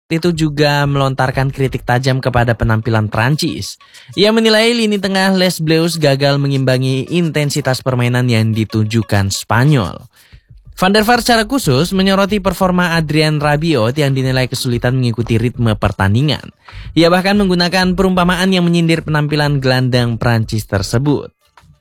itu juga melontarkan kritik tajam kepada penampilan Prancis. Ia menilai lini tengah Les Bleus gagal mengimbangi intensitas permainan yang ditujukan Spanyol. Van der Vaart secara khusus menyoroti performa Adrien Rabiot yang dinilai kesulitan mengikuti ritme pertandingan. Ia bahkan menggunakan perumpamaan yang menyindir penampilan gelandang Prancis tersebut.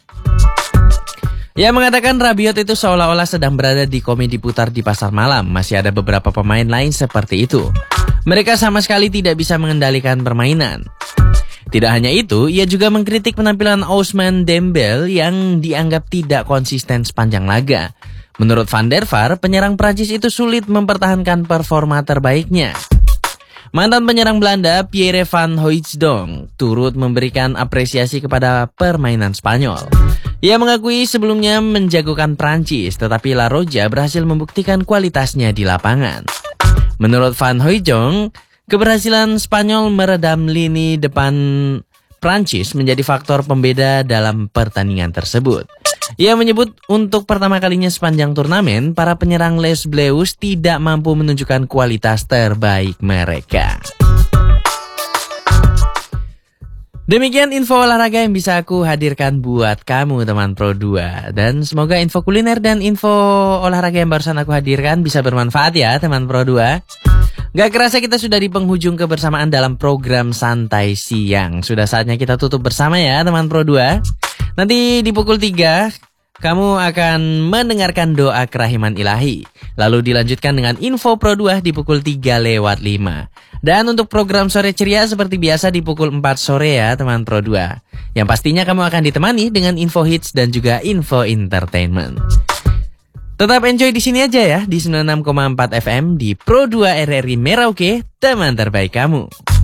Ia mengatakan Rabiot itu seolah-olah sedang berada di komedi putar di pasar malam. Masih ada beberapa pemain lain seperti itu. Mereka sama sekali tidak bisa mengendalikan permainan. Tidak hanya itu, ia juga mengkritik penampilan Ousmane Dembélé yang dianggap tidak konsisten sepanjang laga. Menurut Van der Vaart, penyerang Prancis itu sulit mempertahankan performa terbaiknya. Mantan penyerang Belanda Pierre van Hooijdonk turut memberikan apresiasi kepada permainan Spanyol. Ia mengakui sebelumnya menjagokan Prancis, tetapi La Roja berhasil membuktikan kualitasnya di lapangan. Menurut Van Hooijdonk, keberhasilan Spanyol meredam lini depan Prancis menjadi faktor pembeda dalam pertandingan tersebut. Ia menyebut untuk pertama kalinya sepanjang turnamen, para penyerang Les Bleus tidak mampu menunjukkan kualitas terbaik mereka. Demikian info olahraga yang bisa aku hadirkan buat kamu teman Pro 2. Dan semoga info kuliner dan info olahraga yang barusan aku hadirkan bisa bermanfaat ya teman Pro 2. Gak kerasa kita sudah di penghujung kebersamaan dalam program Santai Siang. Sudah saatnya kita tutup bersama ya teman Pro 2. Nanti di pukul 3 kamu akan mendengarkan doa kerahiman ilahi. Lalu dilanjutkan dengan info Pro 2 di pukul 3:05. Dan untuk program sore ceria seperti biasa di pukul 4 sore ya teman Pro 2. Yang pastinya kamu akan ditemani dengan info hits dan juga info entertainment. Tetap enjoy di sini aja ya di 96,4 FM di Pro 2 RRI Merauke, teman terbaik kamu.